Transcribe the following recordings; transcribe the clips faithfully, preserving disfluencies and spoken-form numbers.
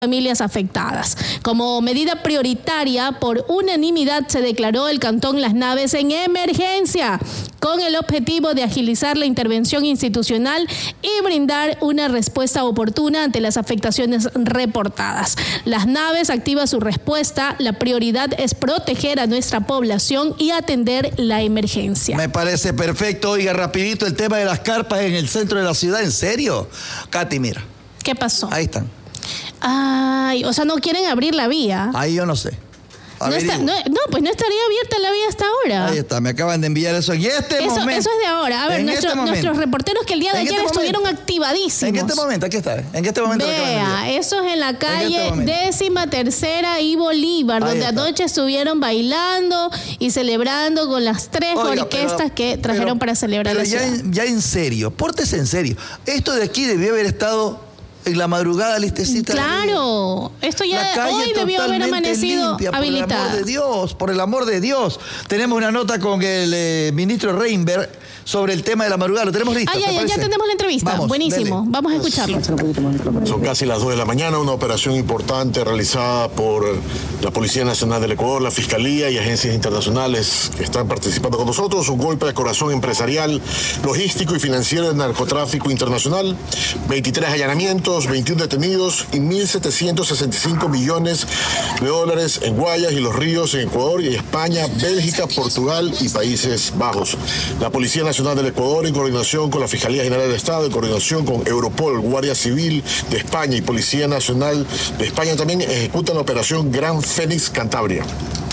familias afectadas. Como medida prioritaria, por unanimidad se declaró el Cantón Las Naves en emergencia, con el objetivo de agilizar la intervención institucional y brindar una respuesta oportuna ante las afectaciones reportadas. Las Naves activa su respuesta. La prioridad es proteger a nuestra población y atender la emergencia. Me parece perfecto. Oiga, rapidito, el tema de las carpas en el centro de la ciudad. ¿En serio? Katy, mira. ¿Qué pasó? Ahí están. Ay, o sea, no quieren abrir la vía. Ahí yo no sé. No, está, no, no, pues no estaría abierta la vía hasta ahora. Ahí está, me acaban de enviar eso en este eso, momento. Eso es de ahora. A ver, nuestro, este nuestros reporteros que el día de ayer este estuvieron activadísimos. En este momento, aquí está. En este momento. Vea, eso es en la calle este décima tercera y Bolívar, ahí donde está. Anoche estuvieron bailando y celebrando con las tres Oiga, orquestas pero, que trajeron pero, para celebrar pero la ya ciudad. En, ya en serio, pórtese en serio. Esto de aquí debió haber estado en la madrugada listecita. Claro, esto ya hoy debió haber amanecido limpia, habilitada. Por el amor de Dios, por el amor de Dios. Tenemos una nota con el eh, ministro Reinberg sobre el tema de la madrugada. Lo tenemos listo. Ah, ya, ya, ya tenemos la entrevista. Vamos, buenísimo. Dele. Vamos a escucharlo. Son casi las dos de la mañana, una operación importante realizada por la Policía Nacional del Ecuador, la Fiscalía y agencias internacionales que están participando con nosotros. Un golpe de corazón empresarial, logístico y financiero del narcotráfico internacional. veintitrés allanamientos, veintiún detenidos y mil setecientos sesenta y cinco millones de dólares en Guayas y Los Ríos, en Ecuador y España, Bélgica, Portugal y Países Bajos. La Policía Nacional del Ecuador, en coordinación con la Fiscalía General del Estado, en coordinación con Europol, Guardia Civil de España y Policía Nacional de España, también ejecutan la operación Gran Fénix Cantabria,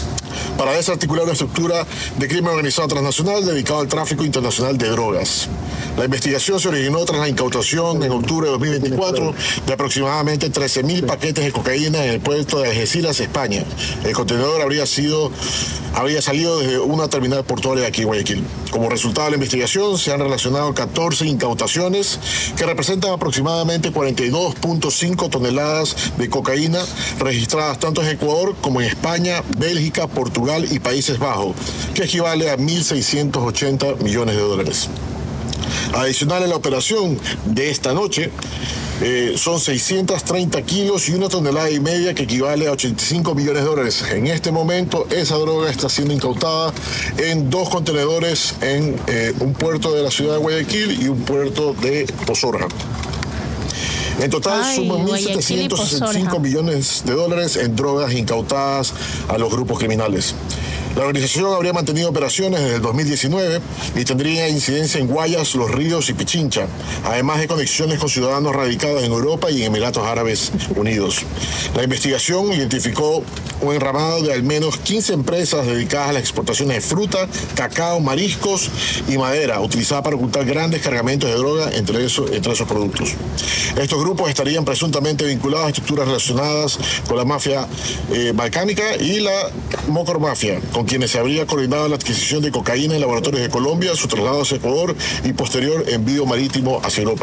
para desarticular una estructura de crimen organizado transnacional dedicado al tráfico internacional de drogas. La investigación se originó tras la incautación en octubre de dos mil veinticuatro de aproximadamente trece mil paquetes de cocaína en el puerto de Algeciras, España. El contenedor habría sido, habría salido desde una terminal portuaria de aquí, Guayaquil. Como resultado de la investigación, se han relacionado catorce incautaciones que representan aproximadamente cuarenta y dos punto cinco toneladas de cocaína registradas tanto en Ecuador como en España, Bélgica, Portugal y Países Bajos, que equivale a mil seiscientos ochenta millones de dólares. Adicional en la operación de esta noche, eh, son seiscientos treinta kilos y una tonelada y media, que equivale a ochenta y cinco millones de dólares. En este momento, esa droga está siendo incautada en dos contenedores en eh, un puerto de la ciudad de Guayaquil y un puerto de Pozorja. En total Ay, suman mil setecientos sesenta y cinco millones de dólares en drogas incautadas a los grupos criminales. La organización habría mantenido operaciones desde el dos mil diecinueve y tendría incidencia en Guayas, Los Ríos y Pichincha, además de conexiones con ciudadanos radicados en Europa y en Emiratos Árabes Unidos. La investigación identificó un entramado de al menos quince empresas dedicadas a las exportaciones de fruta, cacao, mariscos y madera, utilizadas para ocultar grandes cargamentos de droga entre, eso, entre esos productos. Estos grupos estarían presuntamente vinculados a estructuras relacionadas con la mafia eh, balcánica y la mocormafia, con quienes se habría coordinado la adquisición de cocaína en laboratorios de Colombia, su traslado hacia Ecuador y posterior envío marítimo hacia Europa.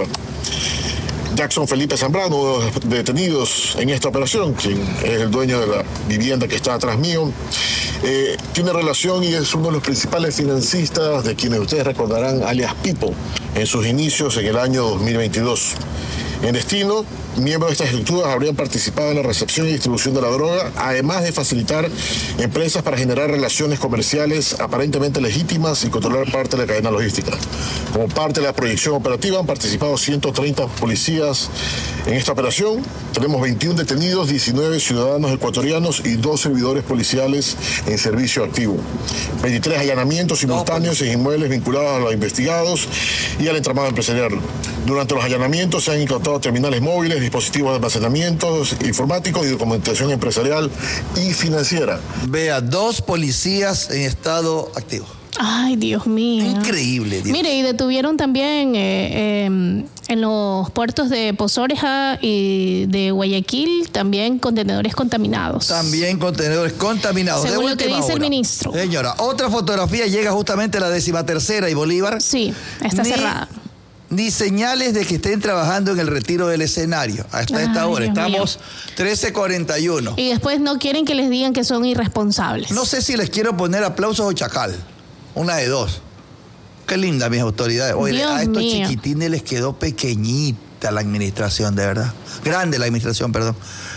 Jackson Felipe Zambrano, uno de los detenidos en esta operación, quien es el dueño de la vivienda que está atrás mío, eh, tiene relación y es uno de los principales financistas de quienes ustedes recordarán, alias Pipo, en sus inicios en el año dos mil veintidós. En destino, miembros de estas estructuras habrían participado en la recepción y distribución de la droga, además de facilitar empresas para generar relaciones comerciales aparentemente legítimas y controlar parte de la cadena logística. Como parte de la proyección operativa han participado ciento treinta policías en esta operación. Tenemos veintiún detenidos, diecinueve ciudadanos ecuatorianos y dos servidores policiales en servicio activo. veintitrés allanamientos simultáneos en inmuebles vinculados a los investigados y al entramado empresarial. Durante los allanamientos se han incautado terminales móviles, dispositivos de almacenamiento informáticos y documentación empresarial y financiera. Vea, dos policías en estado activo. Ay, Dios mío. Increíble, Dios. Mire, y detuvieron también eh, eh, en los puertos de Pozorja y de Guayaquil también contenedores contaminados. También contenedores contaminados. Según de lo que dice hora. el ministro. Señora, otra fotografía llega justamente a la décima tercera y Bolívar. Sí, está Ni... cerrada. Ni señales de que estén trabajando en el retiro del escenario. Hasta Ay, esta hora. Dios Estamos trece cuarenta y uno. Y después no quieren que les digan que son irresponsables. No sé si les quiero poner aplausos o chacal. Una de dos. Qué linda, mis autoridades. Oye, Dios a estos mío. chiquitines les quedó pequeñita la administración, de verdad. Grande la administración, perdón.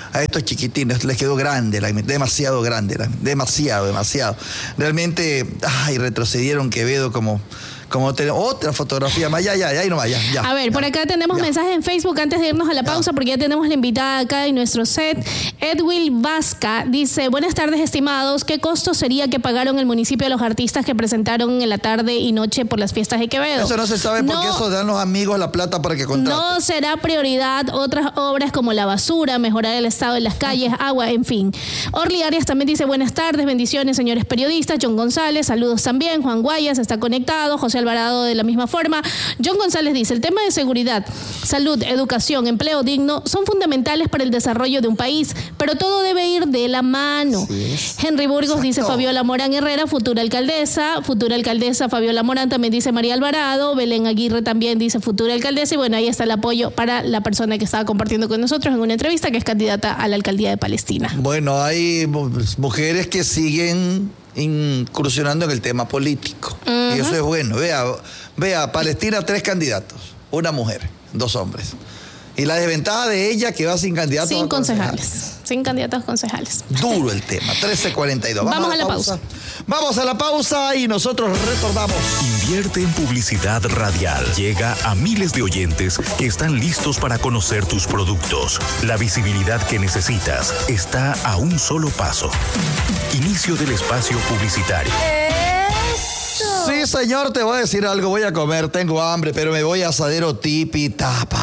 a estos chiquitines, les quedó grande, la, demasiado grande, la, demasiado, demasiado. Realmente, ay, retrocedieron Quevedo como... Como tenemos otra fotografía más, ya, ya, ya, ahí nomás, ya, ya. A ver, ya, por acá tenemos ya. mensajes en Facebook antes de irnos a la pausa, ya. porque ya tenemos la invitada acá en nuestro set. Edwin Vasca dice, buenas tardes, estimados. ¿Qué costo sería que pagaron el municipio a los artistas que presentaron en la tarde y noche por las fiestas de Quevedo? Eso no se sabe no, porque eso dan los amigos la plata para que contraten. No será prioridad otras obras como la basura, mejorar el estado de las calles, agua, en fin. Orly Arias también dice, buenas tardes, bendiciones, señores periodistas. John González, saludos también. Juan Guayas está conectado. José Alvarado de la misma forma. John González dice, el tema de seguridad, salud, educación, empleo digno son fundamentales para el desarrollo de un país, pero todo debe ir de la mano. Sí. Henry Burgos Exacto. dice Fabiola Morán Herrera, futura alcaldesa, futura alcaldesa Fabiola Morán, también dice María Alvarado, Belén Aguirre también dice futura alcaldesa, y bueno, ahí está el apoyo para la persona que estaba compartiendo con nosotros en una entrevista, que es candidata a la alcaldía de Palestina. Bueno, hay mujeres que siguen incursionando en el tema político. Uh-huh. Y eso es bueno. Vea, vea, Palestina, tres candidatos, una mujer, dos hombres. Y la desventaja de ella que va sin candidatos. Sin concejales. concejales. Sin candidatos concejales. Duro el tema. trece cuarenta y dos. Vamos, Vamos a la pausa. pausa. Vamos a la pausa y nosotros retornamos. Invierte en publicidad radial. Llega a miles de oyentes que están listos para conocer tus productos. La visibilidad que necesitas está a un solo paso. Inicio del espacio publicitario. Sí, señor, te voy a decir algo. Voy a comer, tengo hambre, pero me voy a Asadero Tipitapa.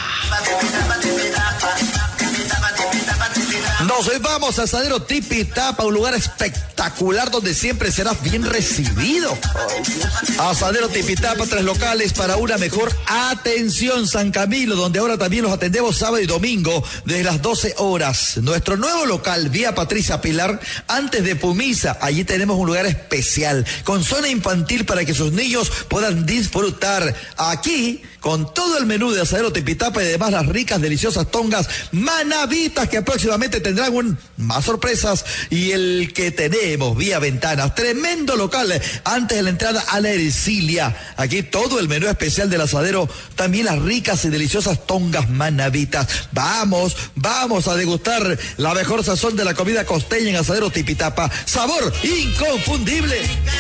Nos vamos a Asadero Tipitapa, un lugar espectacular donde siempre serás bien recibido. Asadero Tipitapa, tres locales para una mejor atención. San Camilo, donde ahora también los atendemos sábado y domingo desde las doce horas. Nuestro nuevo local, vía Patricia Pilar, antes de Pumisa. Allí tenemos un lugar especial con zona infantil para que sus niños puedan disfrutar. Aquí, con todo el menú de Asadero Tipitapa y además las ricas, deliciosas tongas manavitas que próximamente tendrán un, más sorpresas. Y el que tenemos vía ventanas, tremendo local antes de la entrada a la Ercilia. Aquí todo el menú especial del asadero, también las ricas y deliciosas tongas manavitas. Vamos, vamos a degustar la mejor sazón de la comida costeña en Asadero Tipitapa. Sabor inconfundible.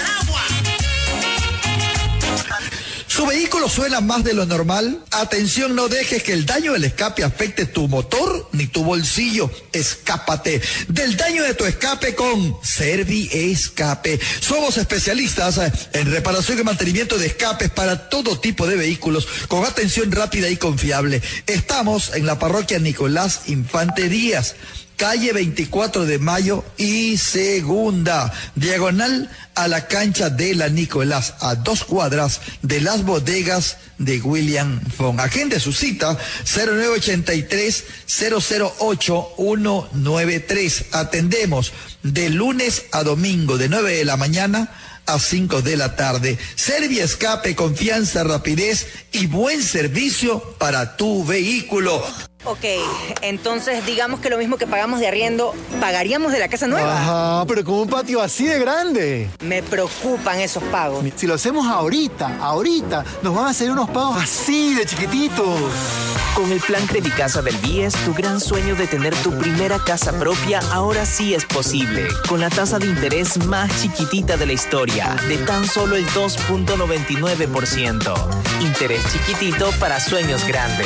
¿Su vehículo suena más de lo normal? Atención, no dejes que el daño del escape afecte tu motor ni tu bolsillo. Escápate del daño de tu escape con Servi Escape. Somos especialistas en reparación y mantenimiento de escapes para todo tipo de vehículos con atención rápida y confiable. Estamos en la parroquia Nicolás Infante Díaz, calle veinticuatro de mayo y segunda, diagonal a la cancha de la Nicolás, a dos cuadras de las bodegas de William Fong. Agende su cita cero nueve ochenta y tres, cero cero ocho, uno nueve tres. Atendemos de lunes a domingo de nueve de la mañana a cinco de la tarde. Servi Escape, confianza, rapidez y buen servicio para tu vehículo. Ok, entonces digamos que lo mismo que pagamos de arriendo, ¿pagaríamos de la casa nueva? Ajá, pero con un patio así de grande. Me preocupan esos pagos. Si lo hacemos ahorita, ahorita, nos van a hacer unos pagos así de chiquititos. Con el plan Credicasa del B I E S, tu gran sueño de tener tu primera casa propia ahora sí es posible. Con la tasa de interés más chiquitita de la historia, de tan solo el dos punto noventa y nueve por ciento. Interés chiquitito para sueños grandes.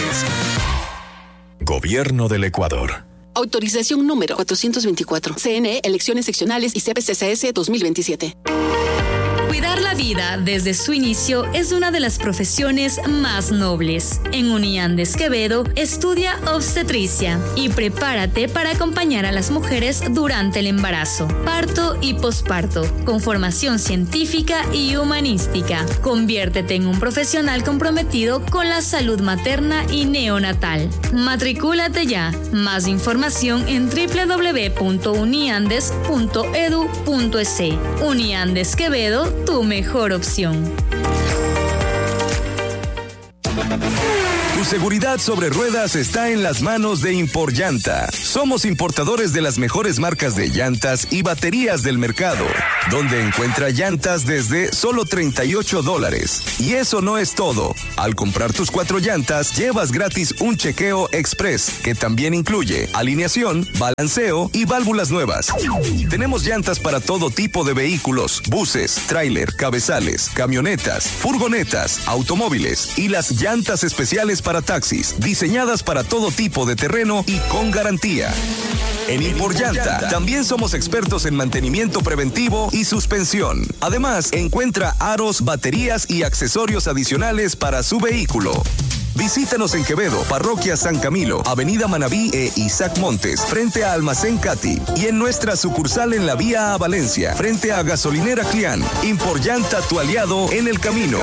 Gobierno del Ecuador. Autorización número cuatrocientos veinticuatro. C N E, Elecciones Seccionales y C P C C S dos mil veintisiete. Cuidar la vida desde su inicio es una de las profesiones más nobles. En Uniandes Quevedo, estudia obstetricia y prepárate para acompañar a las mujeres durante el embarazo, parto y posparto, con formación científica y humanística. Conviértete en un profesional comprometido con la salud materna y neonatal. Matricúlate ya. Más información en doble u doble u doble u punto uniandes punto edu punto es. Uniandes Quevedo, tu mejor opción. Tu seguridad sobre ruedas está en las manos de Imporllanta. Somos importadores de las mejores marcas de llantas y baterías del mercado, donde encuentra llantas desde solo treinta y ocho dólares. Y eso no es todo. Al comprar tus cuatro llantas, llevas gratis un chequeo express, que también incluye alineación, balanceo y válvulas nuevas. Tenemos llantas para todo tipo de vehículos, buses, tráiler, cabezales, camionetas, furgonetas, automóviles y las llantas especiales para taxis, diseñadas para todo tipo de terreno y con garantía. En Imporllanta también somos expertos en mantenimiento preventivo y suspensión. Además, encuentra aros, baterías y accesorios adicionales para su vehículo. Visítanos en Quevedo, Parroquia San Camilo, Avenida Manabí e Isaac Montes, frente a Almacén Cati, y en nuestra sucursal en la vía a Valencia, frente a Gasolinera Clián. Imporllanta, tu aliado en el camino.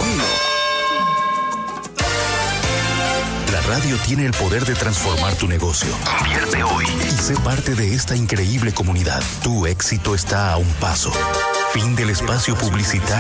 La radio tiene el poder de transformar tu negocio. Convierte hoy y sé parte de esta increíble comunidad. Tu éxito está a un paso. Fin del espacio publicitario.